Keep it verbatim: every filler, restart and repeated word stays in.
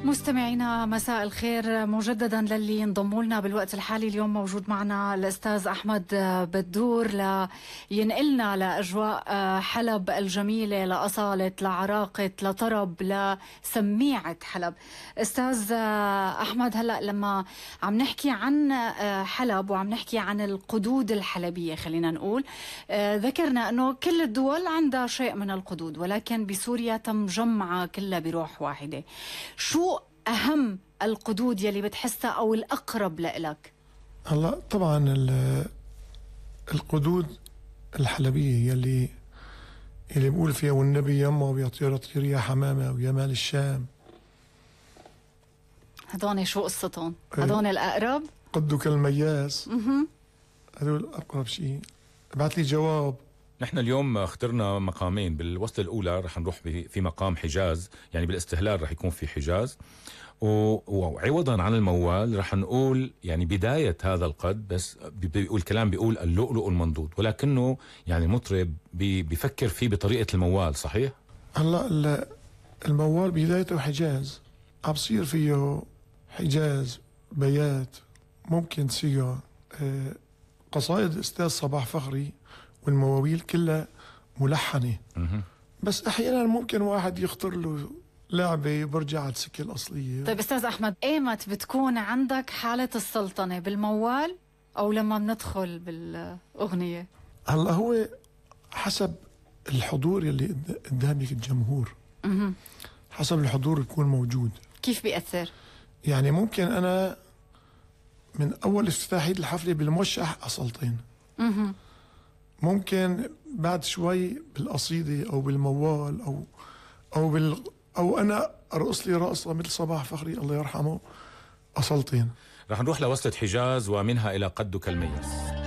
مستمعينا مساء الخير مجددا للي انضموا لنا بالوقت الحالي. اليوم موجود معنا الأستاذ أحمد بدور لينقلنا لأجواء حلب الجميلة، لأصالة، لعراقة، لطرب، لسميعة حلب. أستاذ أحمد، هلأ لما عم نحكي عن حلب وعم نحكي عن القدود الحلبية، خلينا نقول ذكرنا أنه كل الدول عندها شيء من القدود، ولكن بسوريا تم جمعها كلها بروح واحدة. شو أهم القدود يلي بتحسها أو الأقرب لإلك؟ هلا طبعا القدود الحلبية يلي يلي بقول فيها والنبي يما ويطير طير يا حمامة ويا مال الشام. هدول شو قصتهم؟ هدول الأقرب؟ قدك المياس. هدول أقرب شيء. ابعث لي جواب. نحن اليوم اخترنا مقامين. بالوصلة الأولى رح نروح في مقام حجاز، يعني بالاستهلال رح يكون في حجاز، وعوضا عن الموال رح نقول يعني بداية هذا القد، بس بيقول كلام بيقول اللؤلؤ المنضود، ولكنه يعني مطرب بيفكر فيه بطريقة الموال. صحيح؟ هلا الموال بدايته حجاز، عم بصير فيه حجاز بيات، ممكن تصير قصائد أستاذ صباح فخري والمواويل كلها ملحنة. بس أحيانا ممكن واحد يخطر له لعبة برجع على السكة الأصلية. طيب أستاذ أحمد، إيمت بتكون عندك حالة السلطنة، بالموال أو لما بندخل بالأغنية؟ هلا هو حسب الحضور اللي قدامك الجمهور. مه. حسب الحضور يكون موجود. كيف بيأثر؟ يعني ممكن أنا من أول افتتاحية الحفلة بالموشح أسلطين. مه. ممكن بعد شوي بالقصيدة أو بالموال أو أو بال أو أنا أرقص لي رقصة مثل صباح فخري الله يرحمه أسلطين. رح نروح لوصلة حجاز ومنها إلى قدك المياس.